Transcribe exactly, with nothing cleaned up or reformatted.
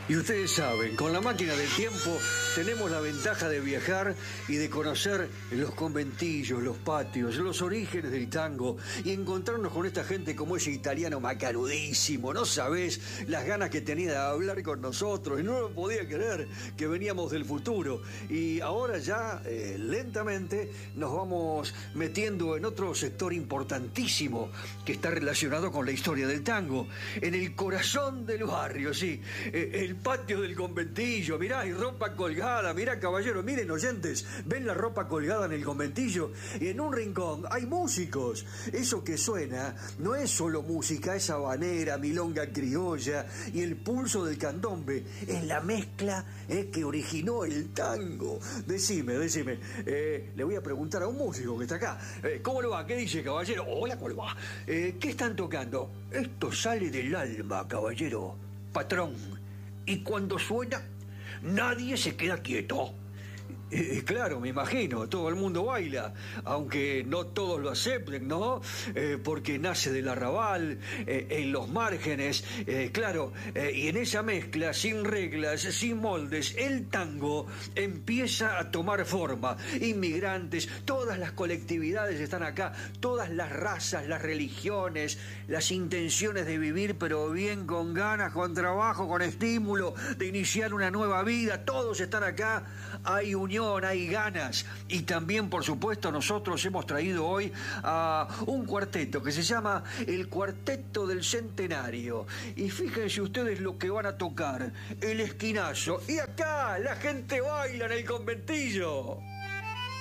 Y ustedes saben, con la máquina del tiempo tenemos la ventaja de viajar y de conocer los conventillos, los patios, los orígenes del tango y encontrarnos con esta gente como ese italiano macanudísimo. No sabés las ganas que tenía de hablar con nosotros y no lo podía creer que veníamos del futuro. Y ahora ya eh, lentamente nos vamos metiendo en otro sector importantísimo que está relacionado con la historia del tango, en el corazón del barrio, sí, eh, el patio del conventillo. Mirá, hay ropa colgada, mirá, caballero, miren, oyentes, ven la ropa colgada en el conventillo y en un rincón hay músicos. Eso que suena no es solo música, es habanera, milonga criolla y el pulso del candombe, es la mezcla eh, que originó el tango. Decime, decime, eh, le voy a preguntar a un músico que está acá, eh, ¿cómo le va? ¿Qué dice, caballero? Hola, ¿cómo le va? Eh, ¿qué están tocando? Esto sale del alma, caballero, patrón. Y cuando suena, nadie se queda quieto. Eh, claro, me imagino, todo el mundo baila, aunque no todos lo acepten, ¿no? Eh, porque nace del arrabal, eh, en los márgenes, eh, claro, eh, y en esa mezcla, sin reglas, sin moldes, el tango empieza a tomar forma. Inmigrantes, todas las colectividades están acá, todas las razas, las religiones, las intenciones de vivir, pero bien, con ganas, con trabajo, con estímulo, de iniciar una nueva vida, todos están acá, hay unión, hay ganas. Y también, por supuesto, nosotros hemos traído hoy a un cuarteto que se llama el Cuarteto del Centenario. Y fíjense ustedes lo que van a tocar: el esquinazo. Y acá la gente baila en el conventillo.